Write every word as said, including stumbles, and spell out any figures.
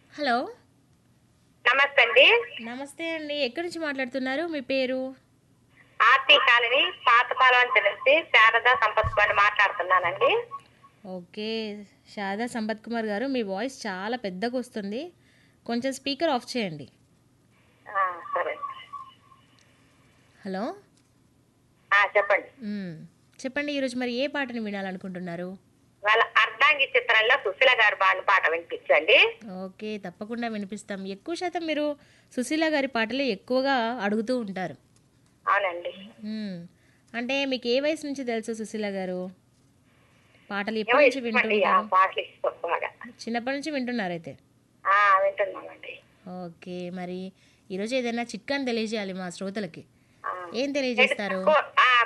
Hello. నమస్తే అండి. నమస్తే అండి. ఎక్కడి నుంచి మాట్లాడుతున్నారు? మీ పేరు? ఆర్టీ కాలనీ పాతపాలెం నుంచి శారదా సంపత్ బండి మాట్లాడుతున్నానండి. ఓకే. శారదా సంపత్ కుమార్ గారు, మీ వాయిస్ చాలా పెద్దగొస్తుంది. కొంచెం స్పీకర్ ఆఫ్ చేయండి. ఆ, సరే. హలో. ఆ, చెప్పండి. మ్మ్. చెప్పండి, ఈరోజు మరి ఏ పాటని వినాలనుకుంటున్నారు? వాళ్ళ అర్ధాంగి చిత్రంలో సుశీల గారు బాడిన పాట వినిపించండి. ఓకే, తప్పకుండా వినిపిస్తాం. ఎక్కువ శాతం మీరు సుశీల గారి పాటలే ఎక్కువగా అడుగుతూ ఉంటారు. అవునండి. మ్మ్. అంటే మీకు ఏ వయసు నుంచి తెలుసు సుశీల గారు? పాటలు ఏమో ఎప్పటి నుంచి వింటూ ఇష్టమండి ఆ ఉంటారు? పాటలు ఇష్టం బాగా. చిన్నప్పటి నుంచి వింటున్నారైతే. ఆ, వింటున్నామండి. ఓకే. మరి ఈరోజు ఏదైనా చిట్కాని తెలియజేయాలి మా శ్రోతలకి. ఆ, ఏం బ్లడ్ తెలియజేస్తారు? తక్కువ ఆ,